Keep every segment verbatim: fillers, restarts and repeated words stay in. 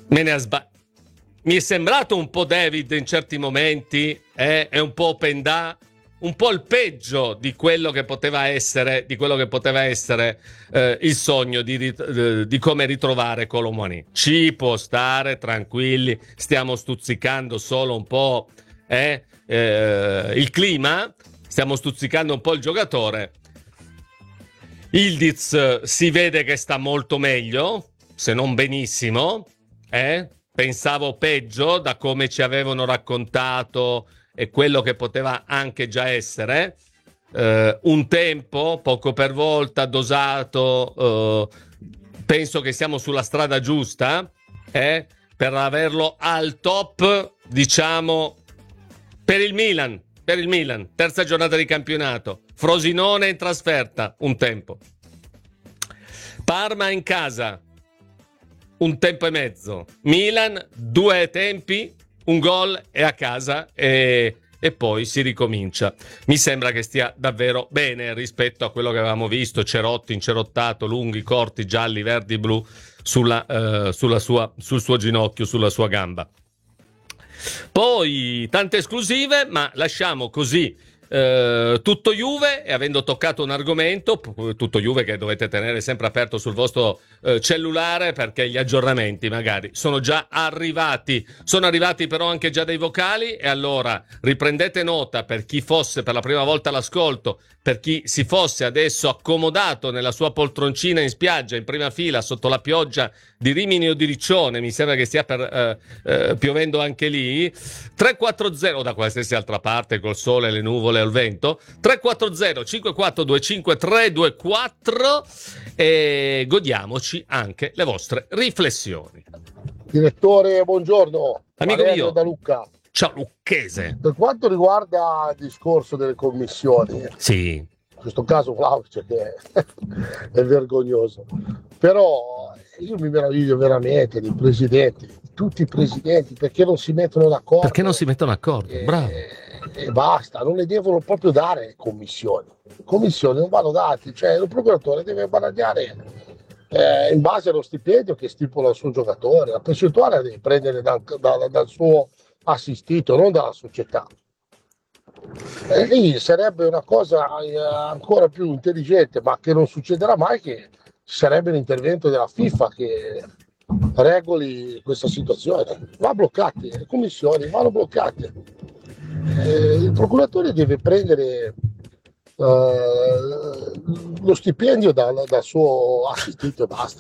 me ne ha sba- mi è sembrato un po' David in certi momenti, eh? È un po' Pendà, un po' il peggio di quello che poteva essere, di quello che poteva essere eh, il sogno di, rit- di come ritrovare Kolo Muani. Ci può stare, tranquilli, stiamo stuzzicando solo un po' eh, eh, il clima, stiamo stuzzicando un po' il giocatore. Ildiz si vede che sta molto meglio, se non benissimo, eh? Pensavo peggio da come ci avevano raccontato e quello che poteva anche già essere. Eh, un tempo, poco per volta, dosato, eh, penso che siamo sulla strada giusta eh? Per averlo al top, diciamo, per il Milan, per il Milan, terza giornata di campionato. Frosinone in trasferta, un tempo. Parma in casa, un tempo e mezzo. Milan, due tempi, un gol e a casa e, e poi si ricomincia. Mi sembra che stia davvero bene rispetto a quello che avevamo visto, Cerotti incerottato, lunghi, corti, gialli, verdi, blu sulla, uh, sulla sua, sul suo ginocchio, sulla sua gamba. Poi tante esclusive, ma lasciamo così Uh, tutto Juve, e avendo toccato un argomento, tutto Juve che dovete tenere sempre aperto sul vostro uh, cellulare, perché gli aggiornamenti magari sono già arrivati, sono arrivati però anche già dei vocali, e allora riprendete nota per chi fosse per la prima volta all'ascolto, per chi si fosse adesso accomodato nella sua poltroncina in spiaggia in prima fila sotto la pioggia di Rimini o di Riccione, mi sembra che stia per uh, uh, piovendo anche lì, tre quattro zero da qualsiasi altra parte col sole, le nuvole al vento, tre quattro zero cinque quattro due cinque tre due quattro, e godiamoci anche le vostre riflessioni. Direttore, buongiorno. Amico Valerio mio da Lucca. Ciao Lucchese. Per quanto riguarda il discorso delle commissioni, sì, in questo caso Flaucio che è vergognoso, però io mi meraviglio veramente dei presidenti, tutti i presidenti, perché non si mettono d'accordo. Perché non si mettono d'accordo? E, Bravo. E basta, non le devono proprio dare commissioni. Commissioni non vanno date, cioè il procuratore deve baragliare eh, in base allo stipendio che stipula il suo giocatore, la percentuale la deve prendere dal, dal, dal suo assistito, non dalla società. E lì sarebbe una cosa eh, ancora più intelligente, ma che non succederà mai, che sarebbe l'intervento della FIFA che regoli questa situazione. Va bloccate, le commissioni vanno bloccate. Eh, il procuratore deve prendere eh, lo stipendio dal, dal suo assistito e basta.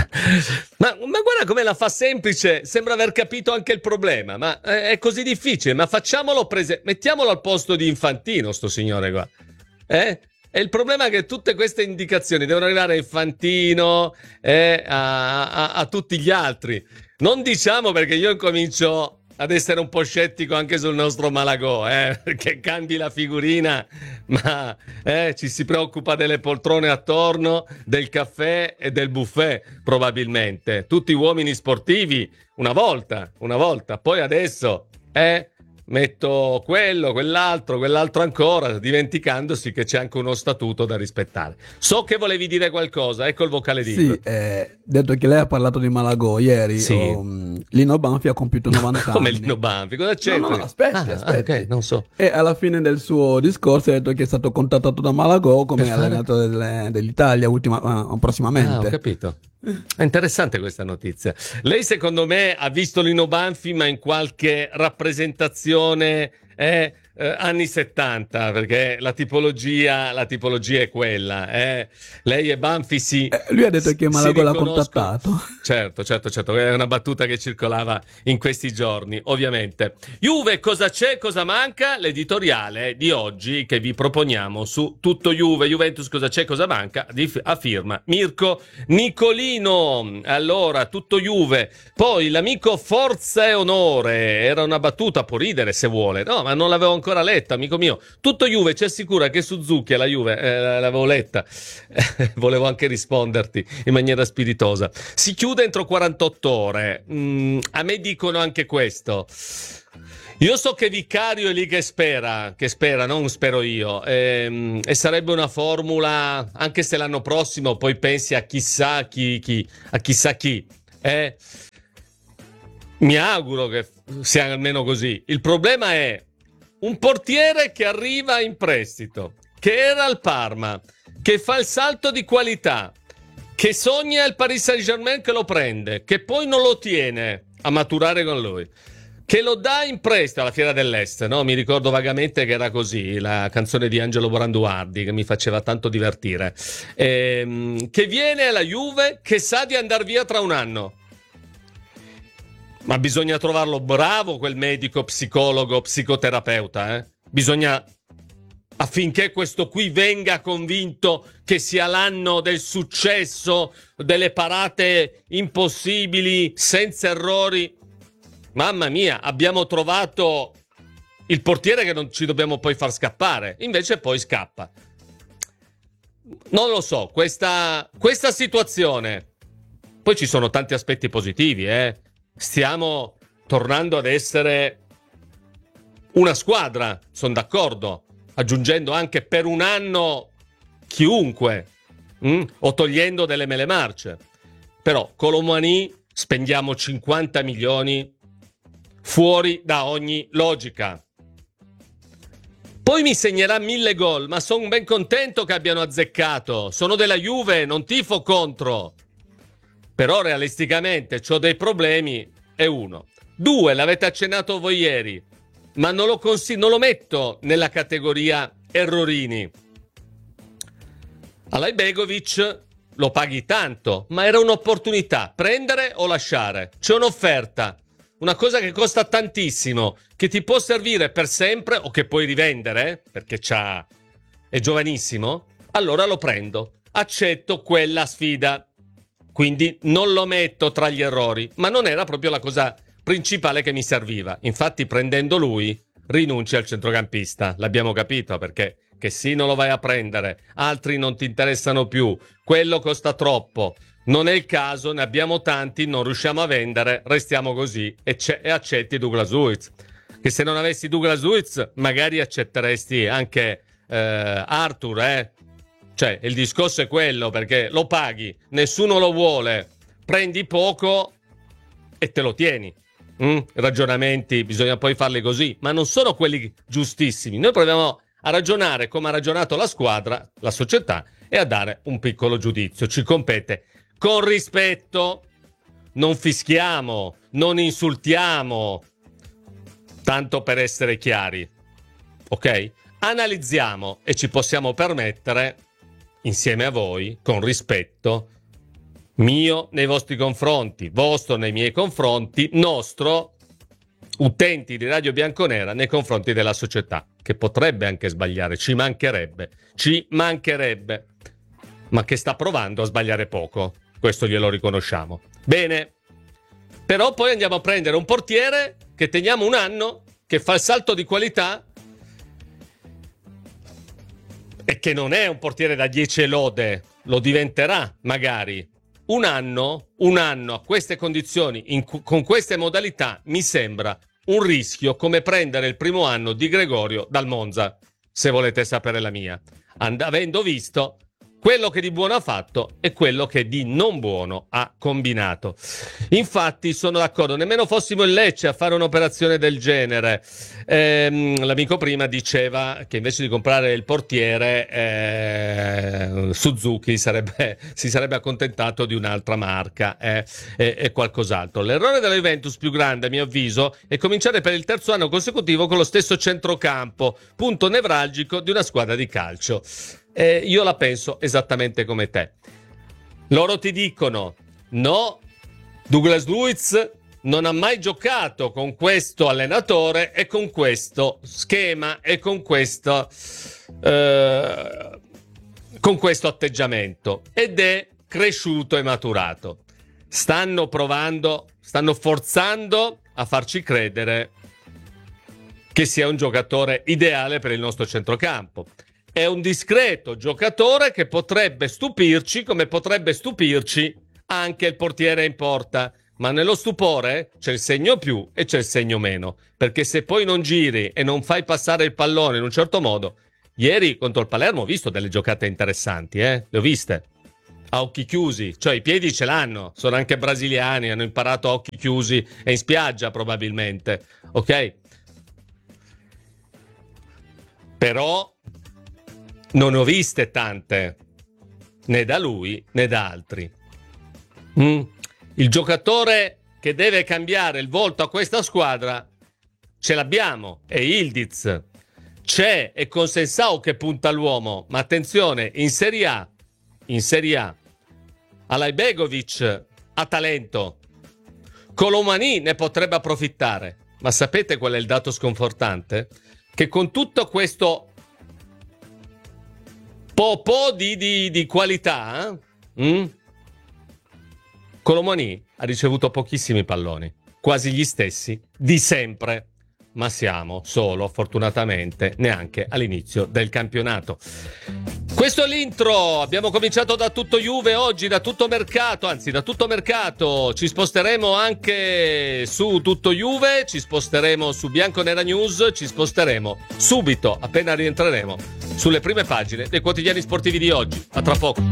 ma, ma guarda come la fa semplice, sembra aver capito anche il problema, ma è così difficile, ma facciamolo prese- mettiamolo al posto di Infantino sto signore qua, eh? E il problema è che tutte queste indicazioni devono arrivare a Infantino e a, a, a tutti gli altri. Non diciamo, perché io incomincio ad essere un po' scettico anche sul nostro Malagò, eh? Che cambi la figurina, ma eh, ci si preoccupa delle poltrone attorno, del caffè e del buffet, probabilmente. Tutti uomini sportivi, una volta, una volta, poi adesso, eh? Metto quello, quell'altro, quell'altro ancora, dimenticandosi che c'è anche uno statuto da rispettare. So che volevi dire qualcosa, ecco il vocale di Sì, eh, detto che lei ha parlato di Malagò ieri, sì. um, Lino Banfi ha compiuto novanta anni. Come Lino Banfi? Cosa c'è? No, no, no, aspetti, ah, aspetti. Ok, non so. E alla fine del suo discorso ha detto che è stato contattato da Malagò come Per fare? allenatore del, dell'Italia ultima, uh, prossimamente. Ah, ho capito. È interessante questa notizia. Lei secondo me ha visto Lino Banfi, ma in qualche rappresentazione eh, eh, anni settanta, perché la tipologia, la tipologia è quella. Eh. Lei e Banfi si eh, Lui ha detto che Malagò l'ha riconoscono. contattato. Certo, certo, certo, è una battuta che circolava in questi giorni, ovviamente. Juve, cosa c'è, cosa manca? L'editoriale di oggi che vi proponiamo su Tutto Juve, Juventus, cosa c'è, cosa manca, di, a firma Mirko Nicolino. Allora, Tutto Juve, poi l'amico Forza e Onore, era una battuta, può ridere se vuole, no, ma non l'avevo ancora letta, amico mio. Tutto Juve, ci assicura che Suzuki alla Juve, eh, l'avevo letta, volevo anche risponderti in maniera spiritosa. Si chiude entro quarantotto ore. Mm, a me dicono anche questo. Io so che Vicario è lì che spera, che spera, non spero io, e, e sarebbe una formula, anche se l'anno prossimo poi pensi a chissà chi, chi a chissà chi. Eh. Mi auguro che sia almeno così. Il problema è un portiere che arriva in prestito, che era al Parma, che fa il salto di qualità, che sogna il Paris Saint-Germain che lo prende, che poi non lo tiene a maturare con lui, che lo dà in prestito alla Fiera dell'Est, no? Mi ricordo vagamente che era così, la canzone di Angelo Branduardi, che mi faceva tanto divertire, ehm, che viene alla Juve, che sa di andare via tra un anno. Ma bisogna trovarlo bravo quel medico, psicologo, psicoterapeuta, eh? Bisogna, affinché questo qui venga convinto che sia l'anno del successo, delle parate impossibili, senza errori. Mamma mia, abbiamo trovato il portiere che non ci dobbiamo poi far scappare, invece poi scappa. Non lo so, questa, questa situazione. Poi ci sono tanti aspetti positivi, eh? Stiamo tornando ad essere una squadra, sono d'accordo, aggiungendo anche per un anno chiunque, mh? o togliendo delle mele marce. Però Colomani spendiamo cinquanta milioni fuori da ogni logica. Poi mi segnerà mille gol, ma sono ben contento che abbiano azzeccato. Sono della Juve, non tifo contro. Però realisticamente c'ho dei problemi, è uno. Due, l'avete accennato voi ieri, ma non lo, consi- non lo metto nella categoria errorini. Alajbegovic lo paghi tanto, ma era un'opportunità, prendere o lasciare. C'è un'offerta, una cosa che costa tantissimo, che ti può servire per sempre o che puoi rivendere, perché c'ha... è giovanissimo, allora lo prendo. Accetto quella sfida. Quindi non lo metto tra gli errori, ma non era proprio la cosa principale che mi serviva. Infatti prendendo lui rinunci al centrocampista, l'abbiamo capito, perché che sì non lo vai a prendere, altri non ti interessano più, quello costa troppo, non è il caso, ne abbiamo tanti, non riusciamo a vendere, restiamo così e, e accetti Douglas Luiz. Che se non avessi Douglas Luiz magari accetteresti anche eh, Arthur, eh? Cioè, il discorso è quello, perché lo paghi, nessuno lo vuole, prendi poco e te lo tieni. Mm? Ragionamenti bisogna poi farli così, ma non sono quelli giustissimi. Noi proviamo a ragionare come ha ragionato la squadra, la società, e a dare un piccolo giudizio. Ci compete con rispetto, non fischiamo, non insultiamo, tanto per essere chiari, ok? Analizziamo e ci possiamo permettere, insieme a voi, con rispetto mio nei vostri confronti, vostro nei miei confronti, nostro, utenti di Radio Bianconera, nei confronti della società, che potrebbe anche sbagliare, ci mancherebbe, ci mancherebbe, ma che sta provando a sbagliare poco, questo glielo riconosciamo. Bene, però poi andiamo a prendere un portiere che teniamo un anno, che fa il salto di qualità, e che non è un portiere da dieci lode, lo diventerà magari. Un anno, un anno a queste condizioni, in, con queste modalità, mi sembra un rischio come prendere il primo anno di Gregorio dal Monza, se volete sapere la mia, And- avendo visto quello che di buono ha fatto e quello che di non buono ha combinato. Infatti sono d'accordo, nemmeno fossimo in Lecce a fare un'operazione del genere. Ehm, l'amico prima diceva che invece di comprare il portiere eh, Suzuki sarebbe, si sarebbe accontentato di un'altra marca eh, e, e qualcos'altro. L'errore della Juventus più grande, a mio avviso, è cominciare per il terzo anno consecutivo con lo stesso centrocampo, punto nevralgico di una squadra di calcio. Eh, io la penso esattamente come te. Loro ti dicono no, Douglas Luiz non ha mai giocato con questo allenatore e con questo schema e con questo eh, con questo atteggiamento, ed è cresciuto e maturato. Stanno provando, stanno forzando a farci credere che sia un giocatore ideale per il nostro centrocampo. È un discreto giocatore che potrebbe stupirci, come potrebbe stupirci anche il portiere in porta, ma nello stupore c'è il segno più e c'è il segno meno, perché se poi non giri e non fai passare il pallone in un certo modo, ieri contro il Palermo ho visto delle giocate interessanti, eh? Le ho viste. a occhi chiusi, cioè i piedi ce l'hanno, sono anche brasiliani, hanno imparato a occhi chiusi e in spiaggia probabilmente, ok? Però non ne ho viste tante, né da lui né da altri. Mm. Il giocatore che deve cambiare il volto a questa squadra ce l'abbiamo, è Yildiz. C'è e con Sensao che punta all'uomo, ma attenzione, in Serie A, in Serie A, Alajbegovic ha talento, Colomani ne potrebbe approfittare, ma sapete qual è il dato sconfortante? Che con tutto questo po' po' di, di, di qualità, eh? mm? Colomani ha ricevuto pochissimi palloni, quasi gli stessi di sempre. Ma siamo solo, fortunatamente, neanche all'inizio del campionato. Questo è l'intro, abbiamo cominciato da tutto Juve oggi, da tutto mercato, anzi da tutto mercato, ci sposteremo anche su tutto Juve, ci sposteremo su Bianconera News, ci sposteremo subito, appena rientreremo, sulle prime pagine dei quotidiani sportivi di oggi. A tra poco.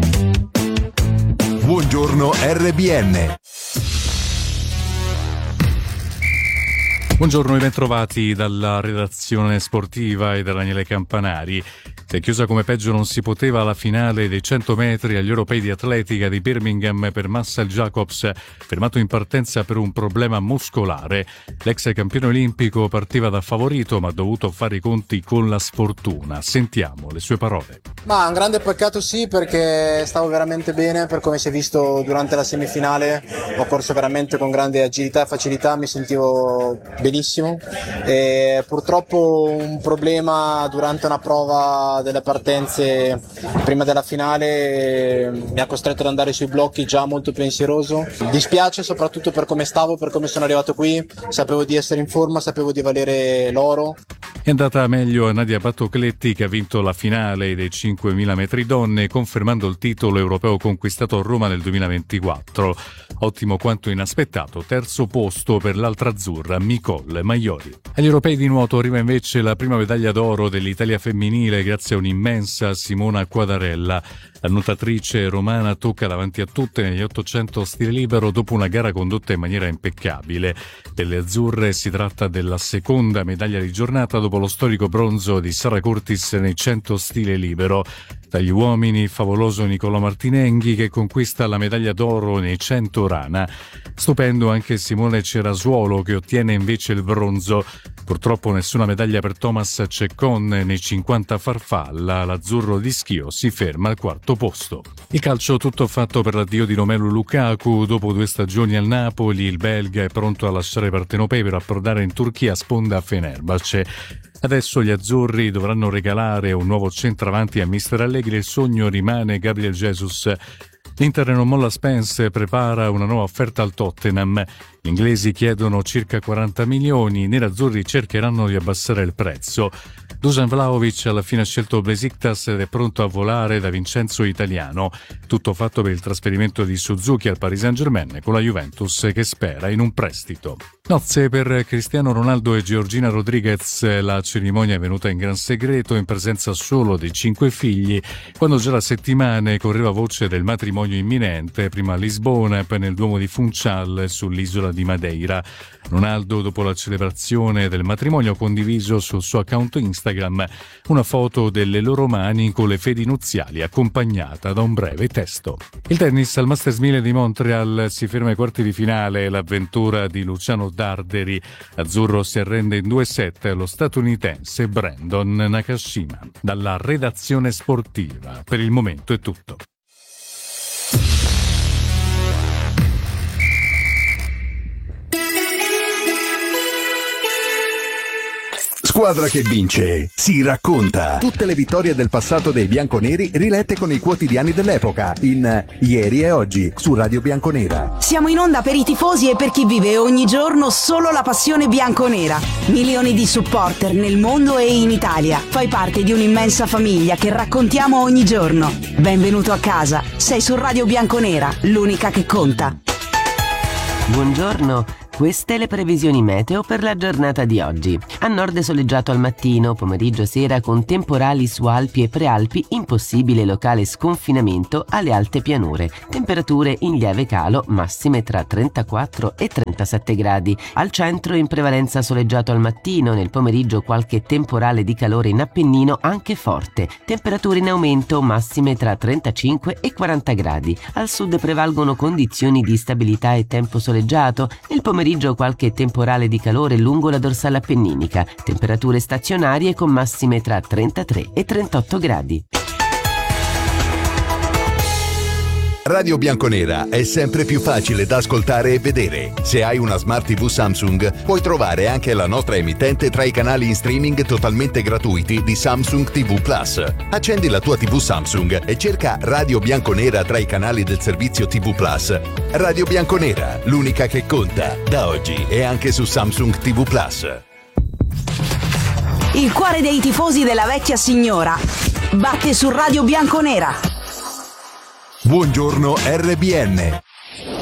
Buongiorno R B N. Buongiorno e bentrovati dalla redazione sportiva e da Daniele Campanari. Si è chiusa come peggio non si poteva la finale dei cento metri agli europei di atletica di Birmingham per Marcel Jacobs, fermato in partenza per un problema muscolare. L'ex campione olimpico partiva da favorito ma ha dovuto fare i conti con la sfortuna. Sentiamo le sue parole. Ma un grande peccato sì, perché stavo veramente bene, per come si è visto durante la semifinale ho corso veramente con grande agilità e facilità, mi sentivo benissimo e purtroppo un problema durante una prova delle partenze prima della finale mi ha costretto ad andare sui blocchi già molto pensieroso. Dispiace soprattutto per come stavo, per come sono arrivato qui, sapevo di essere in forma, sapevo di valere l'oro. È andata meglio a Nadia Battocletti, che ha vinto la finale dei cinquemila metri donne, confermando il titolo europeo conquistato a Roma nel duemilaventiquattro. Ottimo quanto inaspettato terzo posto per l'altra azzurra Nicole Maioli. Agli europei di nuoto arriva invece la prima medaglia d'oro dell'Italia femminile grazie a un'immensa Simona Quadarella. La nuotatrice romana tocca davanti a tutte negli ottocento stile libero dopo una gara condotta in maniera impeccabile. Per le azzurre si tratta della seconda medaglia di giornata dopo lo storico bronzo di Sara Curtis nei cento stile libero. Dagli uomini favoloso Nicolò Martinenghi che conquista la medaglia d'oro nei cento rana. Stupendo anche Simone Cerasuolo che ottiene invece il bronzo. Purtroppo nessuna medaglia per Thomas Ceccon nei cinquanta farfalla. L'azzurro di Schio si ferma al quarto posto. Il calcio tutto fatto per l'addio di Romelu Lukaku. Dopo due stagioni al Napoli, il belga è pronto a lasciare Partenopei per approdare in Turchia sponda Fenerbahce. Adesso gli azzurri dovranno regalare un nuovo centravanti a mister Allegri. Il sogno rimane Gabriel Jesus. L'Inter non molla Spence, prepara una nuova offerta al Tottenham. Gli inglesi chiedono circa quaranta milioni, i nerazzurri cercheranno di abbassare il prezzo. Dusan Vlahovic alla fine ha scelto Besiktas ed è pronto a volare da Vincenzo Italiano. Tutto fatto per il trasferimento di Suzuki al Paris Saint-Germain con la Juventus che spera in un prestito. Nozze per Cristiano Ronaldo e Georgina Rodriguez. La cerimonia è venuta in gran segreto in presenza solo dei cinque figli, quando già da settimane correva voce del matrimonio imminente, prima a Lisbona e poi nel Duomo di Funchal sull'isola di Madeira. Ronaldo, dopo la celebrazione del matrimonio, ha condiviso sul suo account Instagram una foto delle loro mani con le fedi nuziali accompagnata da un breve testo. Il tennis al Masters mille di Montreal si ferma ai quarti di finale, l'avventura di Luciano Darderi. Azzurro si arrende in due set allo statunitense Brandon Nakashima. Dalla redazione sportiva per il momento è tutto. Squadra che vince si racconta. Tutte le vittorie del passato dei bianconeri rilette con i quotidiani dell'epoca in Ieri e Oggi su Radio Bianconera. Siamo in onda per i tifosi e per chi vive ogni giorno solo la passione bianconera. Milioni di supporter nel mondo e in Italia. Fai parte di un'immensa famiglia che raccontiamo ogni giorno. Benvenuto a casa. Sei su Radio Bianconera, l'unica che conta. Buongiorno, Queste le previsioni meteo per la giornata di oggi. A nord soleggiato al mattino, pomeriggio e sera con temporali su Alpi e Prealpi, impossibile locale sconfinamento alle alte pianure. Temperature in lieve calo, massime tra trentaquattro e trentasette gradi. Al centro in prevalenza soleggiato al mattino, nel pomeriggio qualche temporale di calore in Appennino anche forte. Temperature in aumento, massime tra trentacinque e quaranta gradi. Al sud prevalgono condizioni di stabilità e tempo soleggiato. Nel pomeriggio qualche temporale di calore lungo la dorsale appenninica. Temperature stazionarie con massime tra trentatré e trentotto gradi. Radio Bianconera è sempre più facile da ascoltare e vedere. Se hai una Smart tivù Samsung, puoi trovare anche la nostra emittente tra i canali in streaming totalmente gratuiti di Samsung tivù Plus. Accendi la tua tivù Samsung e cerca Radio Bianconera tra i canali del servizio tivù Plus. Radio Bianconera, l'unica che conta, da oggi e anche su Samsung tivù Plus. Il cuore dei tifosi della vecchia signora batte su Radio Bianconera. Buongiorno R B N.